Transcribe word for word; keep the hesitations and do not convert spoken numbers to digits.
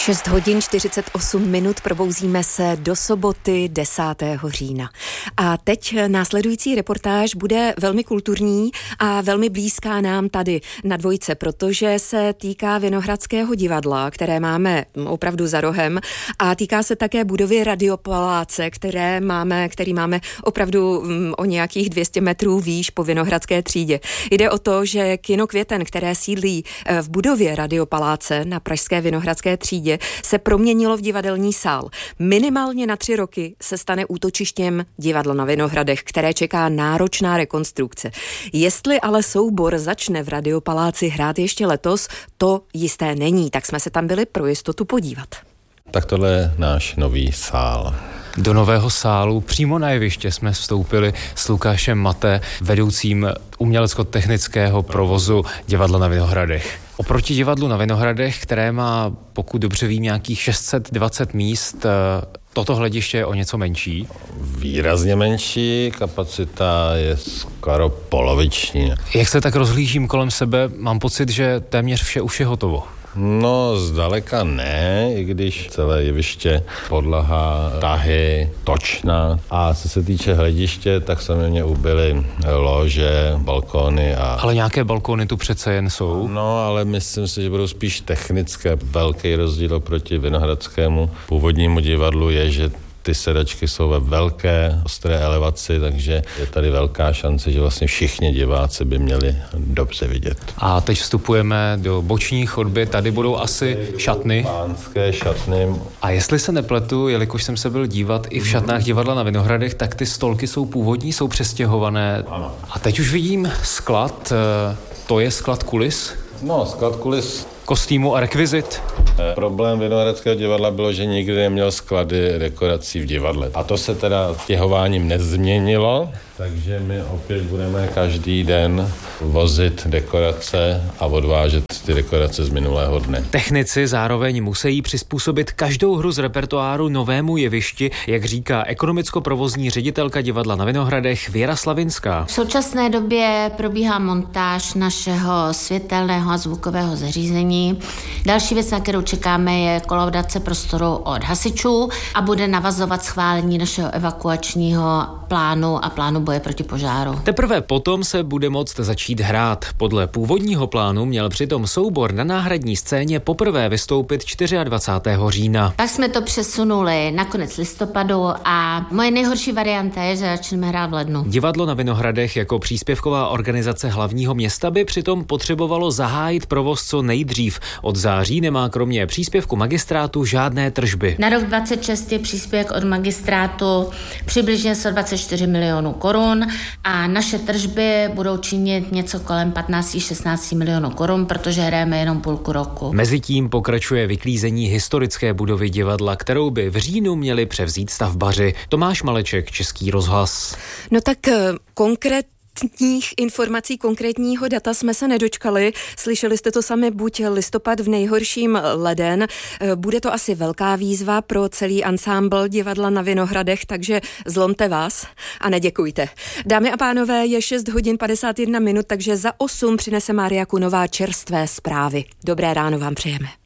šest hodin čtyřicet osm minut, probouzíme se do soboty desátého října. A teď následující reportáž bude velmi kulturní a velmi blízká nám tady na Dvojce, protože se týká Vinohradského divadla, které máme opravdu za rohem, a týká se také budovy Radiopaláce, které máme, který máme opravdu o nějakých dvě stě metrů výš po Vinohradské třídě. Jde o to, že kino Květen, které sídlí v budově Radiopaláce na pražské Vinohradské třídě, se proměnilo v divadelní sál. Minimálně na tři roky se stane útočištěm divadla na Vinohradech, které čeká náročná rekonstrukce. Jestli ale soubor začne v Radiopaláci hrát ještě letos, to jisté není, tak jsme se tam byli pro jistotu podívat. Tak tohle je náš nový sál. Do nového sálu přímo na jeviště jsme vstoupili s Lukášem Mate, vedoucím umělecko-technického provozu divadla na Vinohradech. Oproti divadlu na Vinohradech, které má, pokud dobře vím, nějakých šest set dvacet míst, toto hlediště je o něco menší. Výrazně menší, kapacita je skoro poloviční. Jak se tak rozhlížím kolem sebe, mám pocit, že téměř vše už je hotovo. No, zdaleka ne, i když celé jeviště, podlaha, tahy, točna. A co se týče hlediště, tak samozřejmě ubyly lože, balkóny a... Ale nějaké balkóny tu přece jen jsou. No, ale myslím si, že budou spíš technické. Velký rozdíl oproti Vinohradskému původnímu divadlu je, že ty sedačky jsou ve velké, ostré elevaci, takže je tady velká šance, že vlastně všichni diváci by měli dobře vidět. A teď vstupujeme do boční chodby, tady budou asi šatny. Pánské šatny. A jestli se nepletu, jelikož jsem se byl dívat i v šatnách divadla na Vinohradech, tak ty stolky jsou původní, jsou přestěhované. Ano. A teď už vidím sklad, to je sklad kulis? No, sklad kulis. Kostýmu a rekvizit. Problém Vinohradského divadla bylo, že nikdy neměl sklady dekorací v divadle. A to se teda stěhováním nezměnilo, takže my opět budeme každý den vozit dekorace a odvážet ty dekorace z minulého dne. Technici zároveň musí přizpůsobit každou hru z repertoáru novému jevišti, jak říká ekonomicko-provozní ředitelka divadla na Vinohradech Věra Slavinská. V současné době probíhá montáž našeho světelného a zvukového zařízení. Další věc, na kterou čekáme, je kolaudace prostoru od hasičů a bude navazovat schválení našeho evakuačního plánu a plánu boje proti požáru. Teprve potom se bude moct začít hrát. Podle původního plánu měl přitom soubor na náhradní scéně poprvé vystoupit dvacátého čtvrtého října. Pak jsme to přesunuli na konec listopadu a moje nejhorší varianta je, že začneme hrát v lednu. Divadlo na Vinohradech jako příspěvková organizace hlavního města by přitom potřebovalo zahájit provoz co nejdřív. Od září nemá kromě příspěvku magistrátu žádné tržby. Na rok dvacet šest je příspěvek od magistrátu přibližně sto dvacet čtyři milionů korun a naše tržby budou činit něco kolem patnáct až šestnáct milionů korun, protože hrajeme jenom půlku roku. Mezitím pokračuje vyklízení historické budovy divadla, kterou by v říjnu měli převzít stavbaři. Tomáš Maleček, Český rozhlas. No tak konkrétně Konkrétních informací, konkrétního data jsme se nedočkali. Slyšeli jste to sami, buď listopad, v nejhorším leden. Bude to asi velká výzva pro celý ansámbl divadla na Vinohradech, takže zlomte vás a neděkujte. Dámy a pánové, je šest hodin padesát jedna minut, takže za osm přinese Mária Kunová čerstvé zprávy. Dobré ráno vám přejeme.